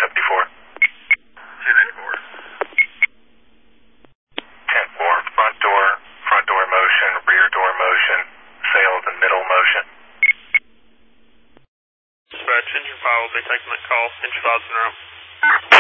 10-4, front door motion, rear door motion, sails and middle motion. Dispatch, engine 5 will be taking that call. Engine 5's in room.